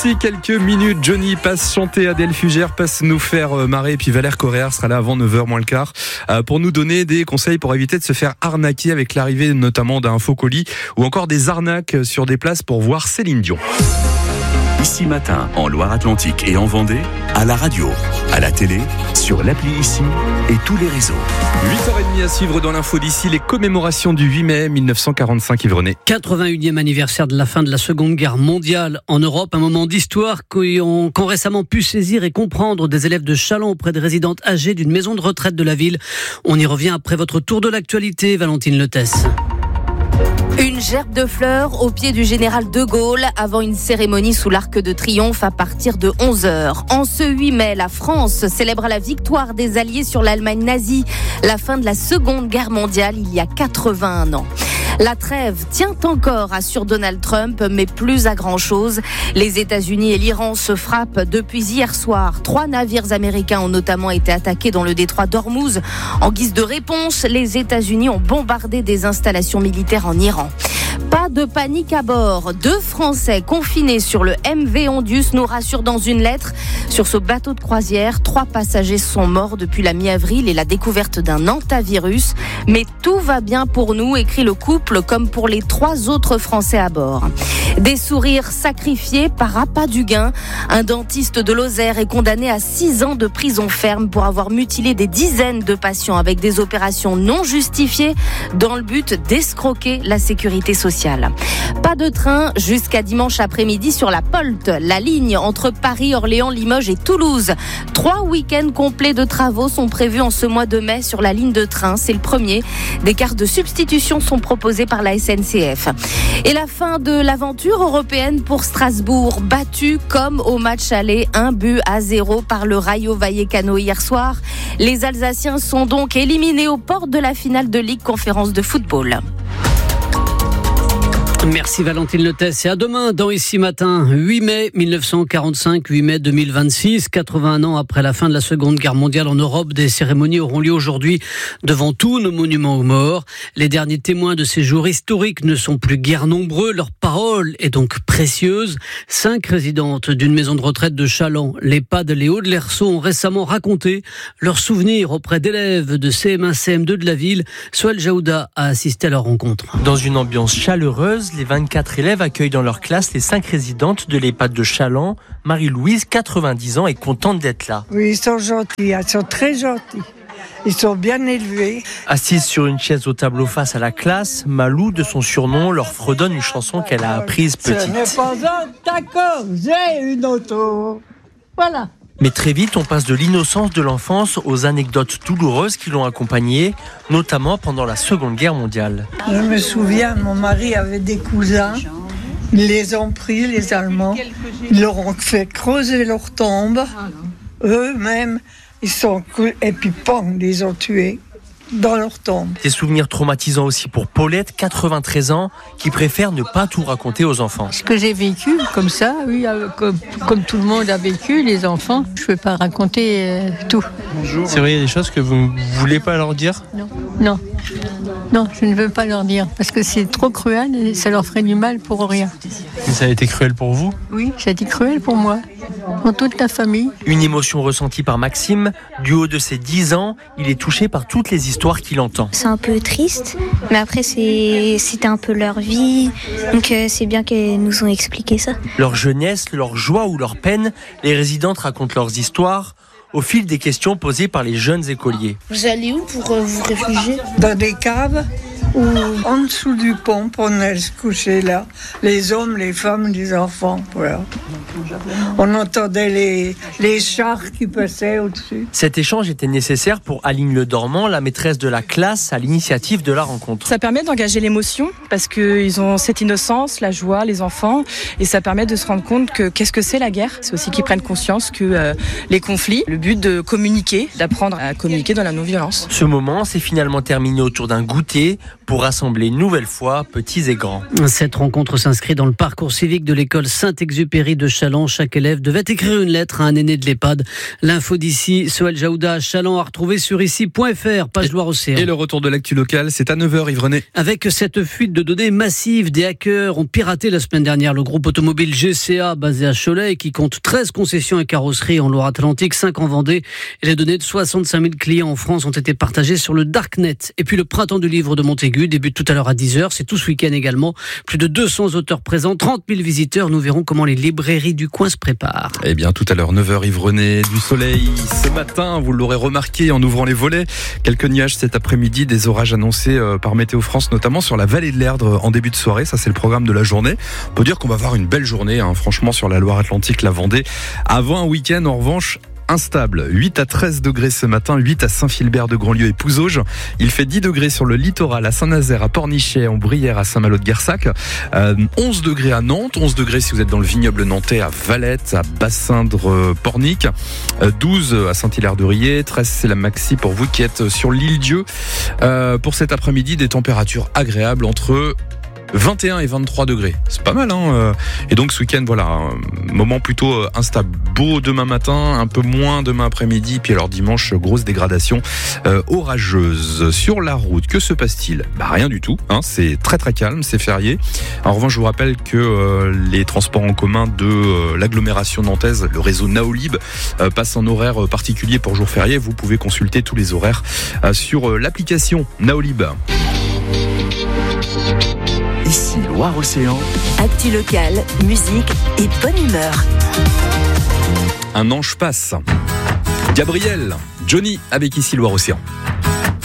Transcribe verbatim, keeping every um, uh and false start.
D'ici quelques minutes, Johnny passe chanter, Adèle Fugère passe nous faire marrer, et puis Valère Correa sera là avant neuf heures moins le quart pour nous donner des conseils pour éviter de se faire arnaquer avec l'arrivée notamment d'un faux colis ou encore des arnaques sur des places pour voir Céline Dion. Ici Matin, en Loire-Atlantique et en Vendée, à la radio, à la télé, sur l'appli Ici et tous les réseaux. huit heures trente à suivre dans l'info d'ici, les commémorations du huit mai mille neuf cent quarante-cinq, Yves René. quatre-vingt-unième anniversaire de la fin de la Seconde Guerre mondiale en Europe, un moment d'histoire qu'ont, qu'ont récemment pu saisir et comprendre des élèves de Challans auprès des résidentes âgées d'une maison de retraite de la ville. On y revient après votre tour de l'actualité, Valentine Letesse. Une gerbe de fleurs au pied du général de Gaulle avant une cérémonie sous l'Arc de Triomphe à partir de onze heures. En ce huit mai, la France célèbre la victoire des Alliés sur l'Allemagne nazie, la fin de la Seconde Guerre mondiale il y a quatre-vingt-un ans. La trêve tient encore, assure Donald Trump, mais plus à grand-chose. Les États-Unis et l'Iran se frappent depuis hier soir. Trois navires américains ont notamment été attaqués dans le détroit d'Ormuz. En guise de réponse, les États-Unis ont bombardé des installations militaires en Iran. Pas de panique à bord. Deux Français confinés sur le M V Ondius nous rassurent dans une lettre. Sur ce bateau de croisière, trois passagers sont morts depuis la mi-avril et la découverte d'un hantavirus. Mais tout va bien pour nous, écrit le couple, comme pour les trois autres Français à bord. Des sourires sacrifiés par appât du gain. Un dentiste de Lozère est condamné à six ans de prison ferme pour avoir mutilé des dizaines de patients avec des opérations non justifiées dans le but d'escroquer la sécurité sociale. Pas de train jusqu'à dimanche après-midi sur la Polte, la ligne entre Paris, Orléans, Limoges et Toulouse. Trois week-ends complets de travaux sont prévus en ce mois de mai sur la ligne de train. C'est le premier. Des cartes de substitution sont proposées par la S N C F. Et la fin de l'aventure européenne pour Strasbourg, battu comme au match aller, un but à zéro par le Rayo Vallecano hier soir. Les Alsaciens sont donc éliminés aux portes de la finale de Ligue Conférence de football. Merci Valentine Letesse et à demain dans Ici Matin. huit mai mille neuf cent quarante-cinq, huit mai deux mille vingt-six, quatre-vingt-un ans après la fin de la Seconde Guerre mondiale en Europe, des cérémonies auront lieu aujourd'hui devant tous nos monuments aux morts. Les derniers témoins de ces jours historiques ne sont plus guère nombreux, leur parole est donc précieuse. Cinq résidentes d'une maison de retraite de Challans, l'EHPAD Les Hauts de l'Erceau, ont récemment raconté leurs souvenirs auprès d'élèves de C M un C M deux de la ville. Soël Jaouda a assisté à leur rencontre. Dans une ambiance chaleureuse, les vingt-quatre élèves accueillent dans leur classe les cinq résidentes de l'EHPAD de Challans. Marie-Louise, quatre-vingt-dix ans, est contente d'être là. Oui, ils sont gentils, ils sont très gentils. Ils sont bien élevés. Assise sur une chaise au tableau face à la classe, Malou, de son surnom, leur fredonne une chanson qu'elle a apprise petite. Ce n'est pas un taco, j'ai une auto. Voilà. Mais très vite, on passe de l'innocence de l'enfance aux anecdotes douloureuses qui l'ont accompagnée, notamment pendant la Seconde Guerre mondiale. Je me souviens, mon mari avait des cousins, ils les ont pris, les Allemands, ils leur ont fait creuser leur tombe, eux-mêmes, ils sont crus, et puis pong, ils les ont tués dans leur tombe. Des souvenirs traumatisants aussi pour Paulette, quatre-vingt-treize ans, qui préfère ne pas tout raconter aux enfants. Ce que j'ai vécu, comme ça, oui, comme, comme tout le monde a vécu, les enfants, je ne peux pas raconter euh, tout. Bonjour. C'est vrai, il y a des choses que vous ne voulez pas leur dire ? Non, non, non, je ne veux pas leur dire, parce que c'est trop cruel et ça leur ferait du mal pour rien. Mais ça a été cruel pour vous ? Oui, ça a été cruel pour moi, pour toute la famille. Une émotion ressentie par Maxime. Du haut de ses dix ans, il est touché par toutes les histoires qu'il entend. C'est un peu triste, mais après c'est, c'était un peu leur vie, donc euh, c'est bien qu'elles nous ont expliqué ça. Leur jeunesse, leur joie ou leur peine, les résidentes racontent leurs histoires au fil des questions posées par les jeunes écoliers. Vous allez où pour euh, vous réfugier ? Dans des caves ou en dessous du pont, on allait se coucher là. Les hommes, les femmes, les enfants, voilà. On entendait les, les chars qui passaient au-dessus. Cet échange était nécessaire pour Aline Le Dormant, la maîtresse de la classe, à l'initiative de la rencontre. Ça permet d'engager l'émotion parce qu'ils ont cette innocence, la joie, les enfants, et ça permet de se rendre compte que qu'est-ce que c'est la guerre. C'est aussi qu'ils prennent conscience que euh, les conflits, le but de communiquer, d'apprendre à communiquer dans la non-violence. Ce moment s'est finalement terminé autour d'un goûter pour rassembler une nouvelle fois petits et grands. Cette rencontre s'inscrit dans le parcours civique de l'école Saint-Exupéry de Challans. Chaque élève devait écrire une lettre à un aîné de l'EHPAD. L'info d'ici, Soël Jaouda, Challans, à retrouver sur ici point f r, page Loire-Océan. Et le retour de l'actu locale, c'est à neuf heures, Yves René. Avec cette fuite de données massive, des hackers ont piraté la semaine dernière le groupe automobile G C A basé à Cholet qui compte treize concessions et carrosseries en Loire-Atlantique, cinq en Vendée. Et les données de soixante-cinq mille clients en France ont été partagées sur le Darknet. Et puis le printemps du livre de Montaigu débute tout à l'heure à dix heures. C'est tout ce week-end également. Plus de deux cents auteurs présents, trente mille visiteurs. Nous verrons comment les librairies du coin se préparent. Eh bien, tout à l'heure, neuf heures, Yves René, du soleil. Ce matin, vous l'aurez remarqué en ouvrant les volets. Quelques nuages cet après-midi, des orages annoncés par Météo France, notamment sur la vallée de l'Erdre en début de soirée. Ça, c'est le programme de la journée. On peut dire qu'on va avoir une belle journée, hein, franchement, sur la Loire-Atlantique, la Vendée. Avant un week-end, en revanche, instable. huit à treize degrés ce matin, huit à Saint-Philbert de Grandlieu et Pouzauges. Il fait dix degrés sur le littoral à Saint-Nazaire, à Pornichet, en Brière, à Saint-Malo de Guersac. Euh, onze degrés à Nantes, onze degrés si vous êtes dans le vignoble nantais, à Valette, à Bassindre-Pornic. Euh, douze à Saint-Hilaire-de-Riez. treize, c'est la maxi pour vous qui êtes sur l'île Dieu. Euh, pour cet après-midi, des températures agréables entre vingt et un et vingt-trois degrés. C'est pas mal, hein. Et donc ce week-end, voilà, un moment plutôt instable. Beau demain matin, un peu moins demain après-midi, puis alors dimanche, grosse dégradation euh, orageuse. Sur la route, que se passe-t-il ? Bah rien du tout, hein. C'est très très calme, c'est férié. En revanche, je vous rappelle que euh, les transports en commun de euh, l'agglomération nantaise, le réseau Naolib, euh, passe en horaire particulier pour jour férié. Vous pouvez consulter tous les horaires euh, sur euh, l'application Naolib. Ici Loire-Océan. Actu locale, musique et bonne humeur. Un ange passe. Gabriel, Johnny avec Ici Loire-Océan.